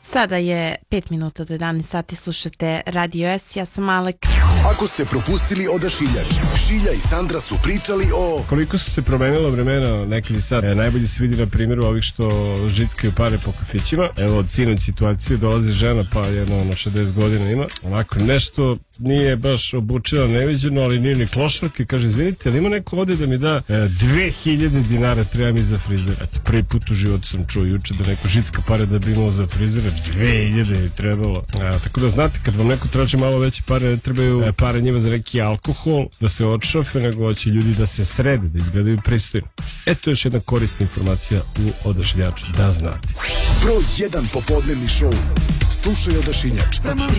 Sada je 5 minuta do 11 sati, slušate Radio S, ja sam Alek. Ako ste propustili Odašiljač, Šilja i Sandra su pričali o... Koliko su se promenila vremena nekad i sad. Najbolje se vidi na primjeru ovih što žickaju pare po kafićima. Evo od sinoć situacije dolazi žena, pa jedno 60 godina ima. Onako nešto nije baš obučila neviđeno, ali nije ni klošarka i kaže, izvinite, ali ima neko ovde da mi da 2000 dinara treba mi za frizer. Eto, prvi put u životu sam čuo juče da neko žicka pare da bi imao za frizera, 2000 je trebalo. Tako da znate, kad vam neko traži malo veće pare, ne trebaju pare njima za neki alkohol, da se odšafe, nego hoće ljudi da se srede, da izgledaju pristojno. Eto još jedna korisna informacija u Odašiljaču, da znate. Broj 1 popodnevni šou. Slušaj Odašiljač.